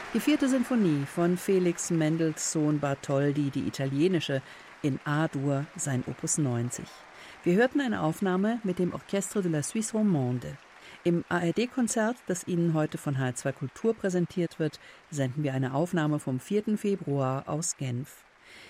Die 4. Sinfonie von Felix Mendelssohn Bartholdy, die italienische, in A-Dur, sein Opus 90. Wir hörten eine Aufnahme mit dem Orchestre de la Suisse Romande. Im ARD-Konzert, das Ihnen heute von H2 Kultur präsentiert wird, senden wir eine Aufnahme vom 4. Februar aus Genf.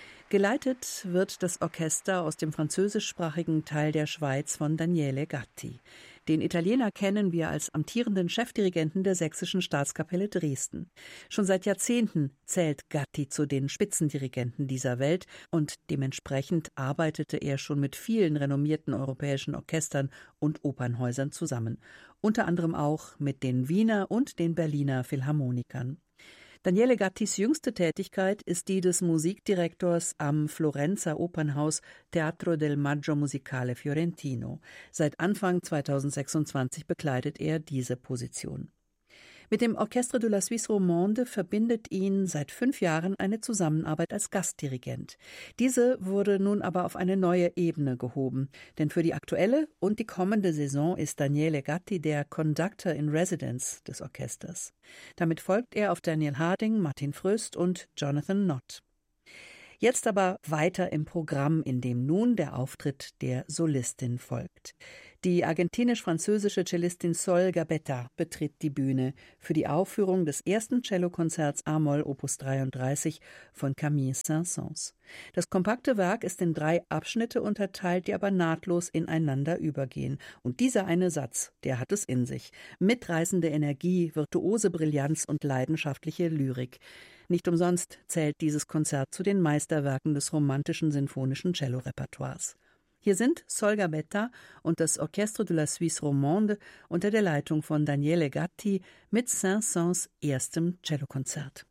Geleitet wird das Orchester aus dem französischsprachigen Teil der Schweiz von Daniele Gatti. Den Italiener kennen wir als amtierenden Chefdirigenten der Sächsischen Staatskapelle Dresden. Schon seit Jahrzehnten zählt Gatti zu den Spitzendirigenten dieser Welt und dementsprechend arbeitete er schon mit vielen renommierten europäischen Orchestern und Opernhäusern zusammen. Unter anderem auch mit den Wiener und den Berliner Philharmonikern. Daniele Gattis jüngste Tätigkeit ist die des Musikdirektors am Florenzer Opernhaus Teatro del Maggio Musicale Fiorentino. Seit Anfang 2026 bekleidet er diese Position. Mit dem Orchestre de la Suisse Romande verbindet ihn seit 5 Jahren eine Zusammenarbeit als Gastdirigent. Diese wurde nun aber auf eine neue Ebene gehoben, denn für die aktuelle und die kommende Saison ist Daniele Gatti der Conductor in Residence des Orchesters. Damit folgt er auf Daniel Harding, Martin Fröst und Jonathan Nott. Jetzt aber weiter im Programm, in dem nun der Auftritt der Solistin folgt. Die argentinisch-französische Cellistin Sol Gabetta betritt die Bühne für die Aufführung des ersten Cellokonzerts A-Moll Opus 33 von Camille Saint-Saëns. Das kompakte Werk ist in 3 Abschnitte unterteilt, die aber nahtlos ineinander übergehen. Und dieser eine Satz, der hat es in sich. Mitreißende Energie, virtuose Brillanz und leidenschaftliche Lyrik. Nicht umsonst zählt dieses Konzert zu den Meisterwerken des romantischen sinfonischen Cello-Repertoires. Hier sind Sol Gabetta und das Orchestre de la Suisse Romande unter der Leitung von Daniele Gatti mit Saint-Saëns erstem Cellokonzert.